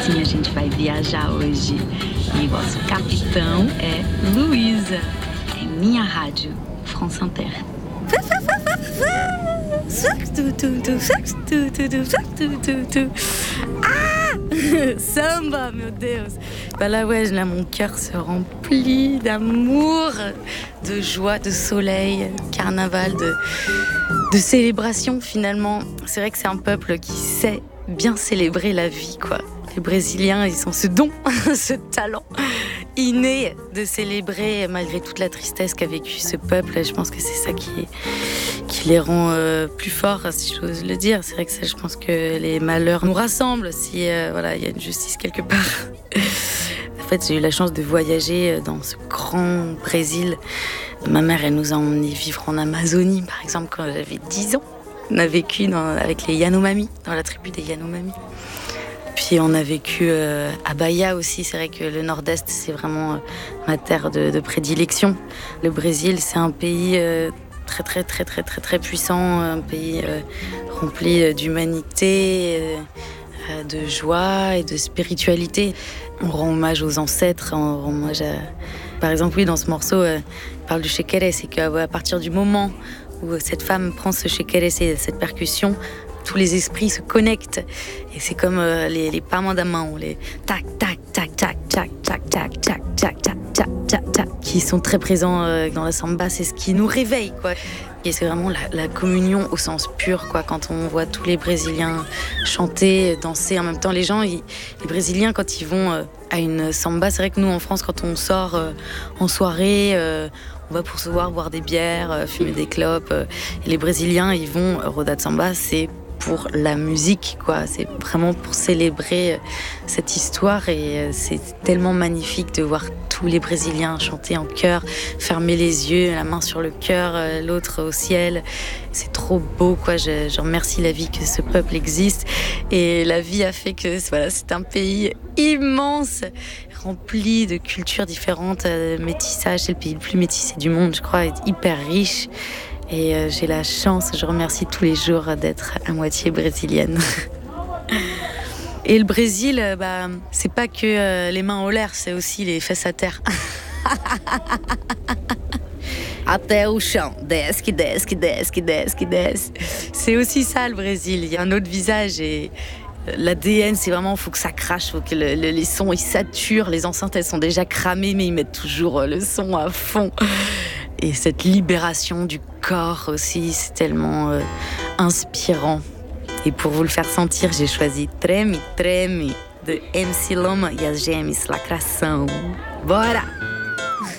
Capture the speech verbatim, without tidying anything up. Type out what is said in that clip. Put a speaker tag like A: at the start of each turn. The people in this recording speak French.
A: Sim, a gente vai viajar hoje. E nosso capitão é Luísa. É minha rádio, France Inter.
B: Ah Samba, meu Deus. Bah là, ouais, là, mon cœur se remplit d'amour, de joie, de soleil, carnaval, de, de célébration finalement. C'est vrai que c'est un peuple qui sait bien célébrer la vie, quoi. Les Brésiliens, ils ont ce don, ce talent inné de célébrer malgré toute la tristesse qu'a vécu ce peuple. Je pense que c'est ça qui, qui les rend euh, plus forts, si j'ose le dire. C'est vrai que ça, je pense que les malheurs nous rassemblent si euh, voilà, il y a une justice quelque part. En fait, j'ai eu la chance de voyager dans ce grand Brésil. Ma mère, elle nous a emmenés vivre en Amazonie, par exemple, quand j'avais dix ans. On a vécu dans, avec les Yanomami, dans la tribu des Yanomami. Puis on a vécu euh, à Bahia aussi. C'est vrai que le Nord-Est, c'est vraiment euh, ma terre de, de prédilection. Le Brésil, c'est un pays euh, très, très, très, très, très, très puissant, un pays euh, rempli d'humanité, euh, de joie et de spiritualité. On rend hommage aux ancêtres, on rend hommage à... Par exemple, oui, dans ce morceau, euh, on parle du chekere, c'est qu'à partir du moment où cette femme prend ce chekere, cette percussion, tous les esprits se connectent. Et c'est comme euh, les, les pas d'un main, les tac, tac, tac, tac, tac, tac, tac, tac, tac, tac, tac, tac, tac, qui sont très présents euh, dans la samba. C'est ce qui nous réveille, quoi. Et c'est vraiment la, la communion au sens pur, quoi. Quand on voit tous les Brésiliens chanter, danser en même temps, les gens, ils, les Brésiliens, quand ils vont euh, à une samba, c'est vrai que nous, en France, quand on sort euh, en soirée, euh, on va pour se voir, boire des bières, euh, fumer des clopes. Euh, et les Brésiliens, ils vont, euh, Roda de Samba, c'est pour la musique, quoi. C'est vraiment pour célébrer cette histoire et c'est tellement magnifique de voir tous les Brésiliens chanter en chœur, fermer les yeux, la main sur le cœur, l'autre au ciel. C'est trop beau, quoi. Je, je remercie la vie que ce peuple existe et la vie a fait que voilà, c'est un pays immense, rempli de cultures différentes, de métissage. C'est le pays le plus métissé du monde, je crois, et hyper riche. Et euh, j'ai la chance, je remercie tous les jours d'être à moitié brésilienne. Et le Brésil, euh, bah, c'est pas que euh, les mains en l'air, c'est aussi les fesses à terre. Até o chão, desce, que desce, que desce, que desce, que desce. C'est aussi ça le Brésil, il y a un autre visage et l'A D N, c'est vraiment, il faut que ça crache, il faut que le, le, les sons ils saturent, les enceintes elles sont déjà cramées mais ils mettent toujours le son à fond. Et cette libération du corps aussi, c'est tellement euh, inspirant. Et pour vous le faire sentir, j'ai choisi Treme Treme de M C Loma e as Gêmeas Lacração. Bora!